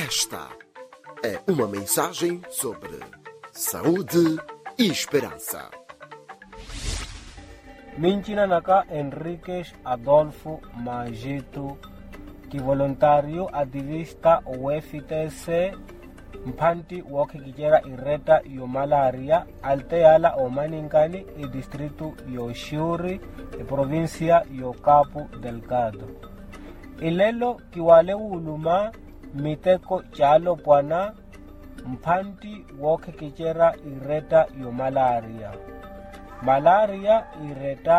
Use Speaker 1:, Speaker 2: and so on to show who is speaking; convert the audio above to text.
Speaker 1: Esta é uma mensagem sobre saúde e esperança.
Speaker 2: Minchina naka Enriquez Adolfo Magito, que voluntário ativista UFTC Mpanti woke kijera ireta yo malaria alteala o maninkani e distrito yo Shuri e provincia yo Cabo Delgado. Ilelo kiwale uluma miteko chalo pwana Mpanti woke kijera ireta yo malaria. Malaria ireta